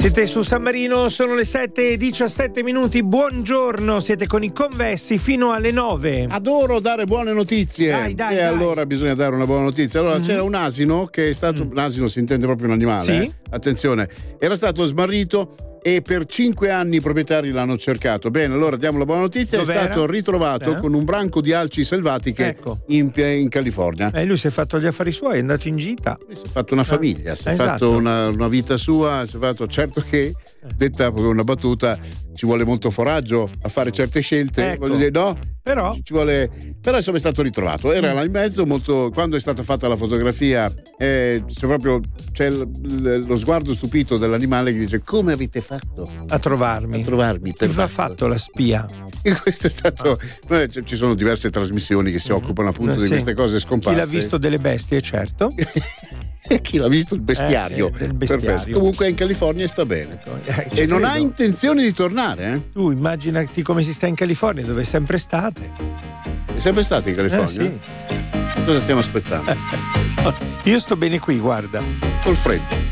Siete su San Marino, sono le 7:17. Buongiorno, siete con i Convessi fino alle 9. Adoro dare buone notizie. Dai. Allora bisogna dare una buona notizia. Allora c'era un asino che è stato. Un asino si intende proprio un animale. Sì. Attenzione, era stato smarrito e per 5 anni i proprietari l'hanno cercato. Bene, allora diamo la buona notizia. Dov'era? È stato ritrovato con un branco di alci selvatiche, ecco, in California. Lui si è fatto gli affari suoi, è andato in gita. Si è fatto una famiglia, si è esatto. fatto una vita sua, si è fatto, certo che, detta come una battuta, ci vuole molto coraggio a fare certe scelte, ecco. voglio dire, no? Però Insomma è stato ritrovato, era là in mezzo, molto, quando è stata fatta la fotografia c'è lo sguardo stupito dell'animale che dice: come avete fatto a trovarmi per chi va fatto la spia? E questo è stato ci sono diverse trasmissioni che si occupano appunto di queste cose scomparse. Chi l'ha visto delle bestie, certo. E chi l'ha visto il bestiario, del bestiario. Perfetto. Comunque è in California e sta bene e non ha intenzione di tornare. Tu immaginati come si sta in California, dove sempre state. È sempre stato in California? Sì. Cosa stiamo aspettando? Io sto bene qui, guarda. Col freddo.